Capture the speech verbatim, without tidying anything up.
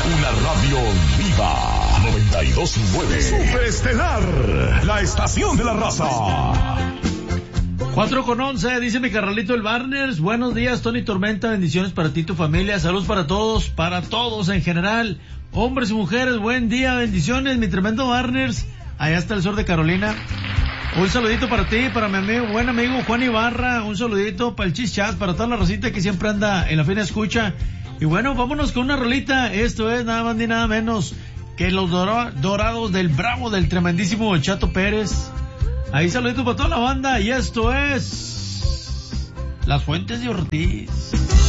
Una radio viva. noventa y dos punto nueve. Superestelar, la estación de la raza. cuatro con once, dice mi carnalito el Barners. Buenos días, Tony Tormenta. Bendiciones para ti y tu familia. Saludos para todos, para todos en general. Hombres y mujeres, buen día, bendiciones, mi tremendo Barners. Allá está el sur de Carolina. Un saludito para ti, para mi amigo, buen amigo Juan Ibarra. Un saludito para el Chis Chat, para toda la racita que siempre anda en la fina escucha. Y bueno, vámonos con una rolita. Esto es nada más ni nada menos que los dorados del Bravo, del tremendísimo Chato Pérez. Ahí saludito para toda la banda. Y esto es Las Fuentes de Ortiz.